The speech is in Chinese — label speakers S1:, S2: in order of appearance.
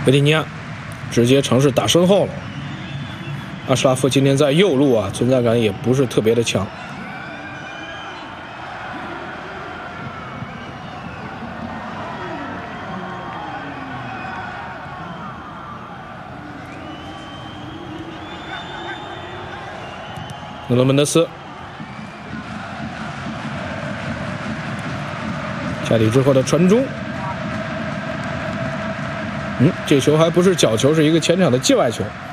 S1: 维蒂尼亚直接尝试打身后了。阿什拉夫今天在右路啊，存在感也不是特别的强。努诺门德斯，下底之后的传中。这球还不是角球，是一个前场的界外球。